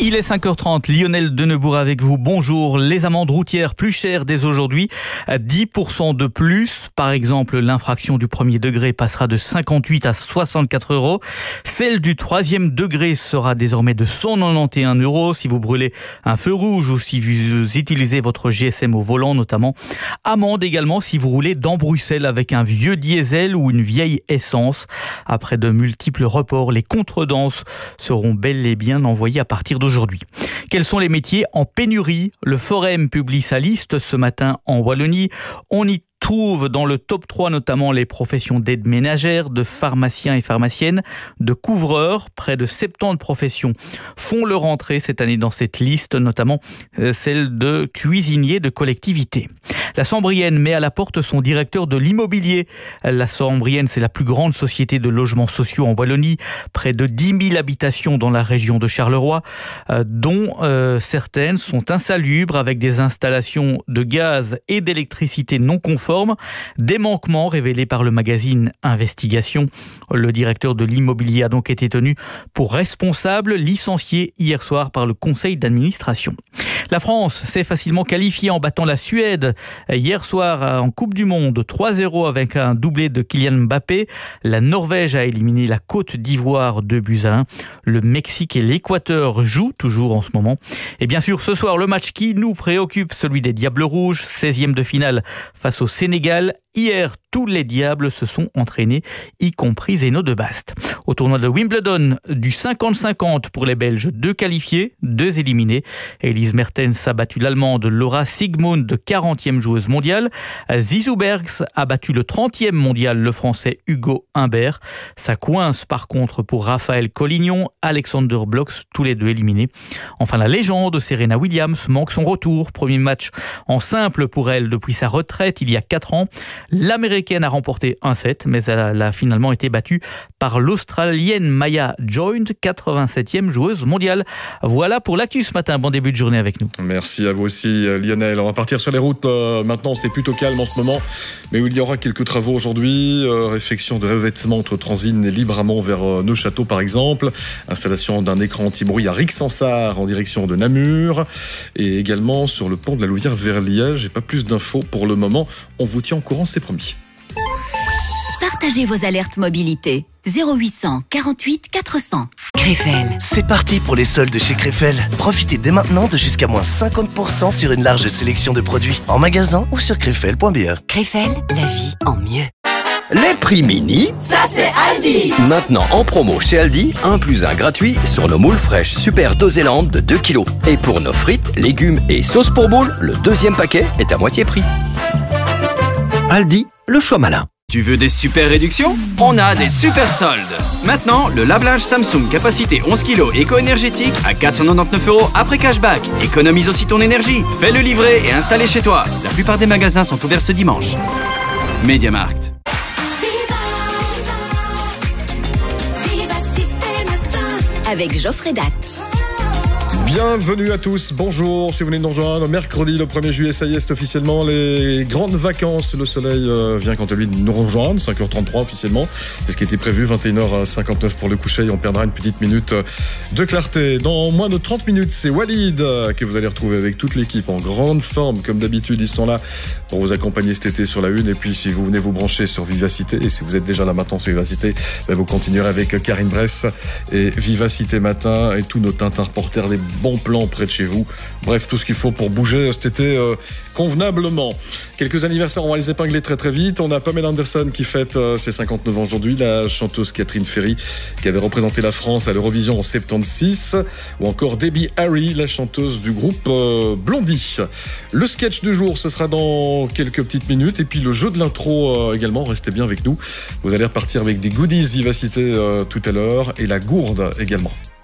Il est 5h30, Lionel Denebourg avec vous. Bonjour. Les amendes routières plus chères dès aujourd'hui, 10% de plus. Par exemple, l'infraction du premier degré passera de 58 à 64 €. Celle du troisième degré sera désormais de 191 € si vous brûlez un feu rouge ou si vous utilisez votre GSM au volant notamment. Amende également si vous roulez dans Bruxelles avec un vieux diesel ou une vieille essence. Après de multiples reports, les contredanses seront bel et bien envoyées à partir d'aujourd'hui. Quels sont les métiers en pénurie? Le Forum publie sa liste ce matin en Wallonie. On y trouve dans le top 3 notamment les professions d'aide ménagère, de pharmaciens et pharmaciennes, de couvreurs. Près de 70 professions font leur entrée cette année dans cette liste, notamment celle de cuisiniers de collectivité. La Sambrienne met à la porte son directeur de l'immobilier. La Sambrienne, c'est la plus grande société de logements sociaux en Wallonie. Près de 10 000 habitations dans la région de Charleroi, dont certaines sont insalubres avec des installations de gaz et d'électricité non conformes. Des manquements révélés par le magazine Investigation. Le directeur de l'immobilier a donc été tenu pour responsable, licencié hier soir par le conseil d'administration. La France s'est facilement qualifiée en battant la Suède hier soir en Coupe du Monde 3-0 avec un doublé de Kylian Mbappé. La Norvège a éliminé la Côte d'Ivoire 2-1. Le Mexique et l'Équateur jouent toujours en ce moment. Et bien sûr, ce soir, le match qui nous préoccupe, celui des Diables Rouges, 16e de finale face au Sénégal. Hier, tous les Diables se sont entraînés, y compris Zeno de Bast. Au tournoi de Wimbledon, du 50-50 pour les Belges, 2 qualifiés, 2 éliminés. Elise Mertens a battu l'Allemande Laura Siegemund, 40e joueuse mondiale. Zizou Bergs a battu le 30e mondial, le Français Hugo Humbert. Ça coince par contre pour Raphaël Collignon, Alexander Blocks, tous les deux éliminés. Enfin, la légende Serena Williams manque son retour. Premier match en simple pour elle depuis sa retraite il y a 4 ans. L'Américaine a remporté un set, mais elle a finalement été battue par l'Australienne Maya Joint, 87e joueuse mondiale. Voilà pour l'actu ce matin. Bon début de journée avec nous. Merci à vous aussi Lionel. On va partir sur les routes. Maintenant, c'est plutôt calme en ce moment, mais il y aura quelques travaux aujourd'hui. Réfection de revêtement entre Transine et Libramont vers Neuchâteau par exemple. Installation d'un écran anti-bruit à Rixensart en direction de Namur. Et également sur le pont de la Louvière vers Liège. J'ai pas plus d'infos pour le moment. On vous tient au courant, c'est promis. Partagez vos alertes mobilité. 0800 48 400. Krefel. C'est parti pour les soldes chez Krefel. Profitez dès maintenant de jusqu'à moins 50% sur une large sélection de produits en magasin ou sur krefel.be. Krefel, la vie en mieux. Les prix mini, ça c'est Aldi. Maintenant en promo chez Aldi, 1 + 1 gratuit sur nos moules fraîches Super Dosélande de 2 kg. Et pour nos frites, légumes et sauces pour moules, le deuxième paquet est à moitié prix. Aldi, le choix malin. Tu veux des super réductions? On a des super soldes. Maintenant, le lave-linge Samsung capacité 11 kg éco-énergétique à 499 € après cashback. Économise aussi ton énergie. Fais-le livrer et installer chez toi. La plupart des magasins sont ouverts ce dimanche. MediaMarkt. Avec Geoffrey Datt. Bienvenue à tous, bonjour, si vous venez de nous rejoindre, mercredi le 1er juillet, ça y est, c'est officiellement les grandes vacances, le soleil vient quant à lui nous rejoindre, 5h33 officiellement, c'est ce qui était prévu, 21h59 pour le coucher, et on perdra une petite minute de clarté. Dans moins de 30 minutes, c'est Walid que vous allez retrouver avec toute l'équipe en grande forme, comme d'habitude, ils sont là pour vous accompagner cet été sur la une, et puis si vous venez vous brancher sur Vivacité, et si vous êtes déjà là maintenant sur Vivacité, vous continuerez avec Karine Bress et Vivacité Matin, et tous nos Tintin reporters, les bons plans près de chez vous. Bref, tout ce qu'il faut pour bouger cet été convenablement. Quelques anniversaires, on va les épingler très très vite. On a Pamela Anderson qui fête ses 59 ans aujourd'hui, la chanteuse Catherine Ferry qui avait représenté la France à l'Eurovision en 76, ou encore Debbie Harry, la chanteuse du groupe Blondie. Le sketch du jour, ce sera dans quelques petites minutes, et puis le jeu de l'intro également, restez bien avec nous. Vous allez repartir avec des goodies Vivacité tout à l'heure, et la gourde également.